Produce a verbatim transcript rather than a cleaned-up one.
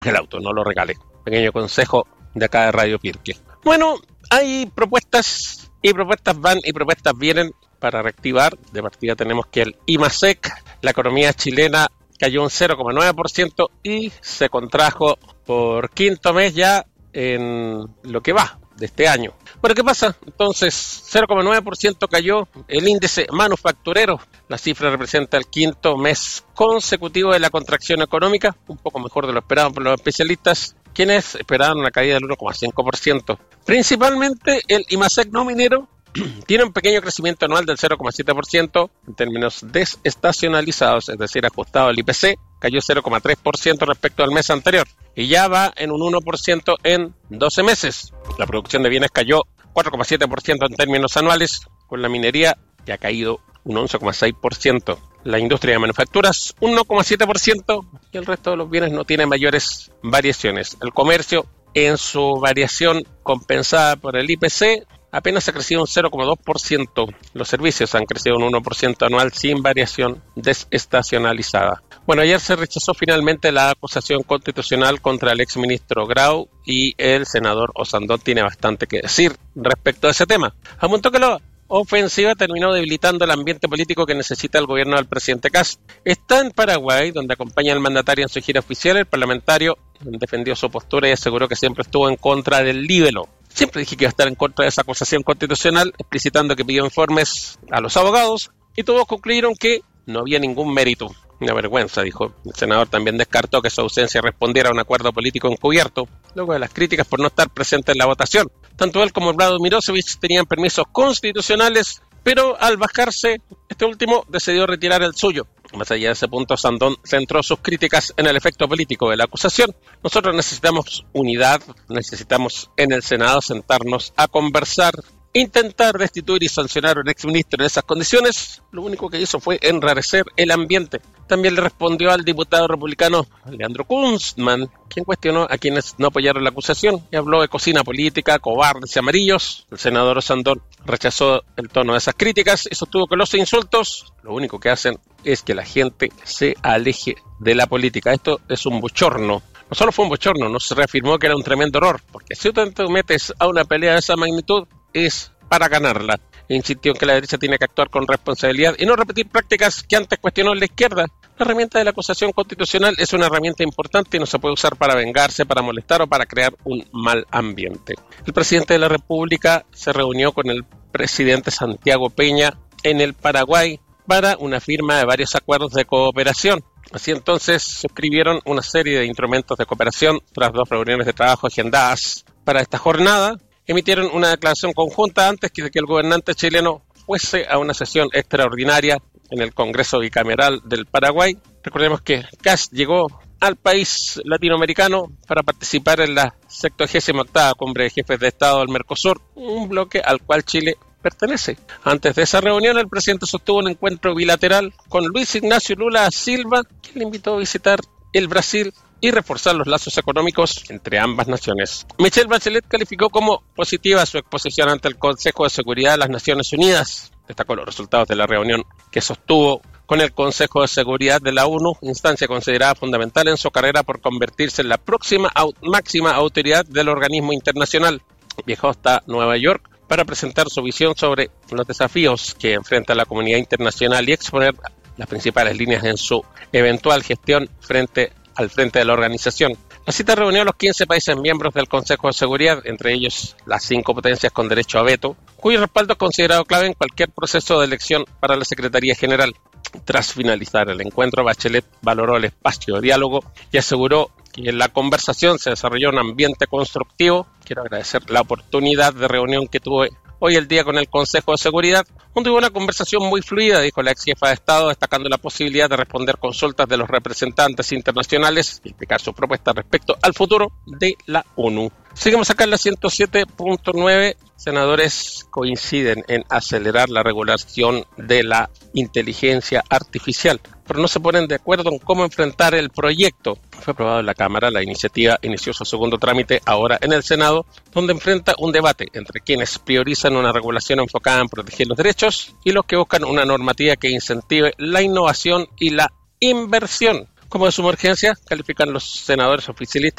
el auto, no lo regale. Pequeño consejo de acá de Radio Pirque. Bueno, hay propuestas y propuestas van y propuestas vienen para reactivar. De partida tenemos que el IMASEC, la economía chilena cayó un cero coma nueve por ciento y se contrajo por quinto mes ya en lo que va de este año. Bueno, ¿qué pasa? Entonces, cero coma nueve por ciento cayó el índice manufacturero. La cifra representa el quinto mes consecutivo de la contracción económica, un poco mejor de lo esperado por los especialistas, quienes esperaban una caída del uno coma cinco por ciento. Principalmente el IMASEC no minero tiene un pequeño crecimiento anual del cero coma siete por ciento en términos desestacionalizados, es decir, ajustado al I P C, cayó cero coma tres por ciento respecto al mes anterior y ya va en un uno por ciento en doce meses. La producción de bienes cayó cuatro coma siete por ciento en términos anuales, con la minería que ha caído un once coma seis por ciento. La industria de manufacturas uno coma siete por ciento y el resto de los bienes no tiene mayores variaciones. El comercio, en su variación compensada por el I P C, apenas ha crecido un cero coma dos por ciento. Los servicios han crecido un uno por ciento anual sin variación desestacionalizada. Bueno, ayer se rechazó finalmente la acusación constitucional contra el exministro Grau y el senador Osandón tiene bastante que decir respecto a ese tema. Apuntó que la ofensiva terminó debilitando el ambiente político que necesita el gobierno del presidente Kast. Está en Paraguay, donde acompaña al mandatario en su gira oficial. El parlamentario defendió su postura y aseguró que siempre estuvo en contra del libelo. Siempre dije que iba a estar en contra de esa acusación constitucional, explicitando que pidió informes a los abogados y todos concluyeron que no había ningún mérito. Una vergüenza, dijo. El senador también descartó que su ausencia respondiera a un acuerdo político encubierto, luego de las críticas por no estar presente en la votación. Tanto él como Vlado Mirosevic tenían permisos constitucionales, pero al bajarse, este último decidió retirar el suyo. Más allá de ese punto, Sandón centró sus críticas en el efecto político de la acusación. Nosotros necesitamos unidad, necesitamos en el Senado sentarnos a conversar. Intentar destituir y sancionar a un exministro en esas condiciones, lo único que hizo fue enrarecer el ambiente. También le respondió al diputado republicano Leandro Kunstmann, quien cuestionó a quienes no apoyaron la acusación y habló de cocina política, cobardes y amarillos. El senador Osandón rechazó el tono de esas críticas y sostuvo que los insultos lo único que hacen es que la gente se aleje de la política. Esto es un bochorno. No solo fue un bochorno, no se reafirmó que era un tremendo error, porque si tú te metes a una pelea de esa magnitud, es para ganarla. Insistió en que la derecha tiene que actuar con responsabilidad y no repetir prácticas que antes cuestionó la izquierda. La herramienta de la acusación constitucional es una herramienta importante y no se puede usar para vengarse, para molestar o para crear un mal ambiente. El presidente de la República se reunió con el presidente Santiago Peña en el Paraguay para una firma de varios acuerdos de cooperación. Así entonces suscribieron una serie de instrumentos de cooperación tras dos reuniones de trabajo agendadas para esta jornada. Emitieron una declaración conjunta antes de que el gobernante chileno fuese a una sesión extraordinaria en el Congreso Bicameral del Paraguay. Recordemos que Kast llegó al país latinoamericano para participar en la sexagésima octava Cumbre de Jefes de Estado del Mercosur, un bloque al cual Chile pertenece. Antes de esa reunión, el presidente sostuvo un encuentro bilateral con Luis Ignacio Lula da Silva, quien le invitó a visitar el Brasil y reforzar los lazos económicos entre ambas naciones. Michelle Bachelet calificó como positiva su exposición ante el Consejo de Seguridad de las Naciones Unidas. Destacó los resultados de la reunión que sostuvo con el Consejo de Seguridad de la ONU, instancia considerada fundamental en su carrera por convertirse en la próxima au- máxima autoridad del organismo internacional. Viajó hasta Nueva York para presentar su visión sobre los desafíos que enfrenta la comunidad internacional y exponer las principales líneas en su eventual gestión frente al frente de la organización. La cita reunió a los quince países miembros del Consejo de Seguridad, entre ellos las cinco potencias con derecho a veto, cuyo respaldo es considerado clave en cualquier proceso de elección para la Secretaría General. Tras finalizar el encuentro, Bachelet valoró el espacio de diálogo y aseguró que en la conversación se desarrolló un ambiente constructivo. Quiero agradecer la oportunidad de reunión que tuve hoy el día con el Consejo de Seguridad, donde hubo una conversación muy fluida, dijo la ex jefa de Estado, destacando la posibilidad de responder consultas de los representantes internacionales y explicar su propuesta respecto al futuro de la ONU. Seguimos acá en la ciento siete punto nueve. Senadores coinciden en acelerar la regulación de la inteligencia artificial, pero no se ponen de acuerdo en cómo enfrentar el proyecto. Fue aprobado en la Cámara, la iniciativa inició su segundo trámite ahora en el Senado, donde enfrenta un debate entre quienes priorizan una regulación enfocada en proteger los derechos y los que buscan una normativa que incentive la innovación y la inversión. como de suma urgencia, califican los senadores oficialistas